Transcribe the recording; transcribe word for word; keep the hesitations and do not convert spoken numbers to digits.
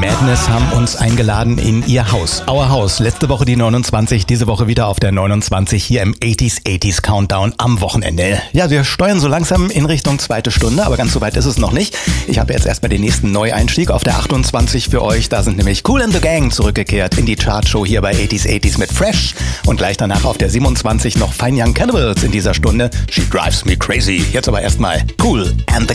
Madness haben uns eingeladen in ihr Haus. Our House. Letzte Woche die neunundzwanzig, diese Woche wieder auf der neunundzwanzig hier im achtziger achtziger Countdown am Wochenende. Ja, wir steuern so langsam in Richtung zweite Stunde, aber ganz so weit ist es noch nicht. Ich habe jetzt erstmal den nächsten Neueinstieg auf der achtundzwanzig für euch. Da sind nämlich Kool and the Gang zurückgekehrt in die Chartshow hier bei achtziger achtziger mit Fresh. Und gleich danach auf der siebenundzwanzig noch Fine Young Cannibals in dieser Stunde. She Drives Me Crazy. Jetzt aber erstmal Kool and the